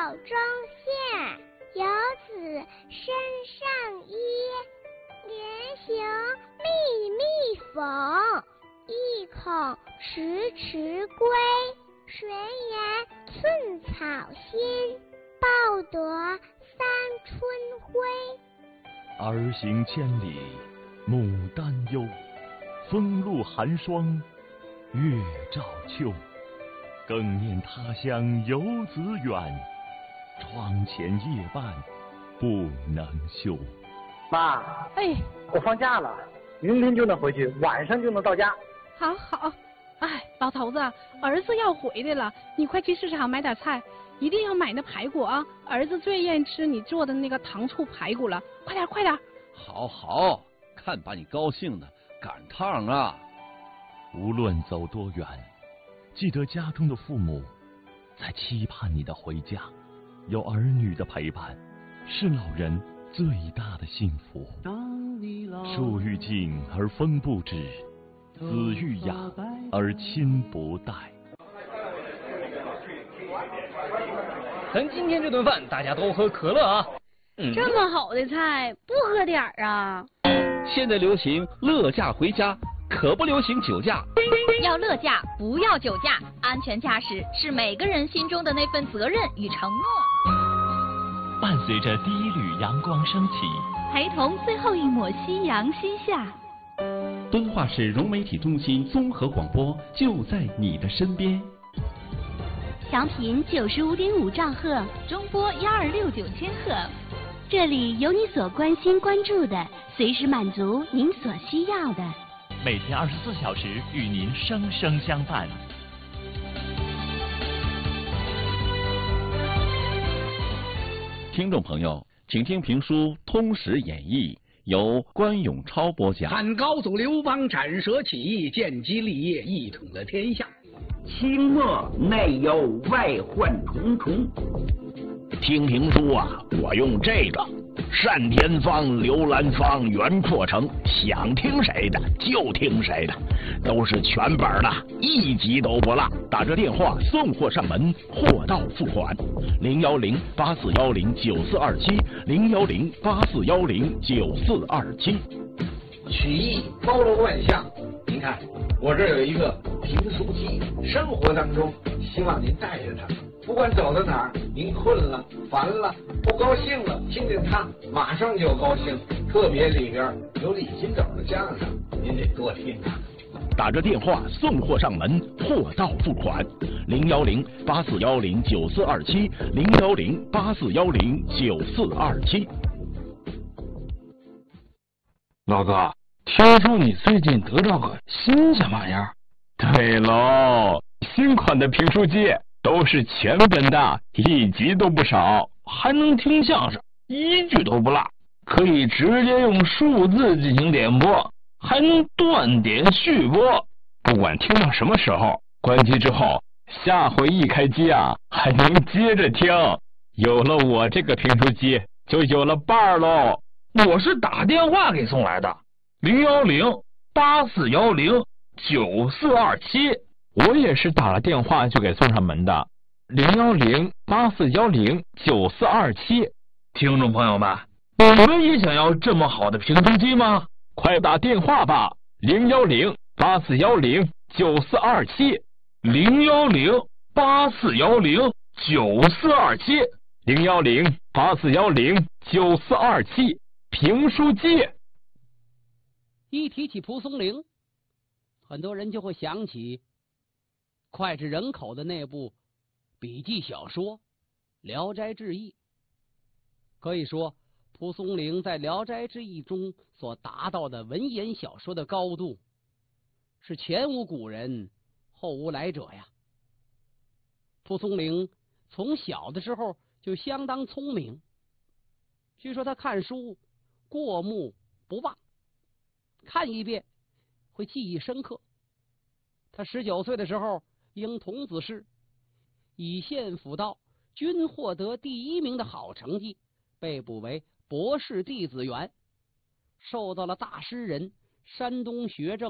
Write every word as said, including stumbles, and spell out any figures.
中线，游子身上衣。连行密密缝，意恐迟迟归。谁言寸草心，报得三春晖。 儿行千里母担忧，风露寒霜月照秋。更念他乡游子远，窗前夜半不能休。 妈， 哎， 我放假了，明天就能回去，晚上就能到家。 好好，哎，老头子，儿子要回来了，你快去市场买点菜，一定要买那排骨啊！儿子最愿意吃你做的那个糖醋排骨了，快点快点！ 好好，看把你高兴的，赶趟啊！ 无论走多远，记得家中的父母在期盼你的回家，有儿女的陪伴，是老人最大的幸福。树欲静而风不止，子欲养而亲不待。 咱今天这顿饭大家都喝可乐啊！ 嗯、这么好的菜不喝点儿啊？ 现在流行乐驾回家，可不流行酒驾。 要乐驾，不要酒驾。安全驾驶是每个人心中的那份责任与承诺。 伴随着第一缕阳光升起， 陪同最后一抹夕阳西下。 敦化市融媒体中心综合广播就在你的身边。 调频九十五点五兆赫， 中波幺二六九千赫。 这里有你所关心关注的，随时满足您所需要的。 每天二十四小时与您生生相伴。 听众朋友，请听评书《通史演义》，由关永超播讲。 汉高祖刘邦斩蛇起义，建基立业，一统了天下。 清末内忧外患重重。 听评书啊，我用这个单田芳、刘兰芳、袁阔成，想听谁的就听谁的，都是全本的，一集都不落。打着电话送货上门，货到付款。零幺零八四幺零九四二七，零幺零八四幺零九四二七。 曲艺包罗万象，您看我这有一个评书机，生活当中希望您带着它。不管走到哪儿，您困了、烦了、不高兴了，听见它马上就高兴。特别里边有李金斗的相声，您得多听啊。 打着电话送货上门，货到付款。零幺零八四幺零九四二七，零幺零八四幺零九四二七。 老哥，听说你最近得到个新鲜玩意儿？ 对喽，新款的评书机。都是全本的，一集都不少， 还能听相声，一句都不落，可以直接用数字进行点播，还能断点续播。 不管听到什么时候，关机之后，下回一开机啊，还能接着听。有了我这个评书机，就有了伴儿喽。 我是打电话给送来的，零幺零八四幺零九四二七。 我也是打了电话就给送上门的，零幺零八四幺零九四二七。 听众朋友们，你们也想要这么好的评书机吗？ 快打电话吧，零幺零八四幺零九四二七， 零幺零八四幺零九四二七， 零幺零八四幺零九四二七，评书机。 一提起蒲松龄，很多人就会想起脍炙人口的那部笔记小说《聊斋志异》。可以说，蒲松龄在《聊斋志异》中所达到的文言小说的高度，是前无古人，后无来者呀。蒲松龄从小的时候就相当聪明，据说他看书过目不忘，看一遍会记忆深刻。他十九岁的时候应童子试，以县辅道均获得第一名的好成绩，被补为博士弟子员，受到了大诗人山东学政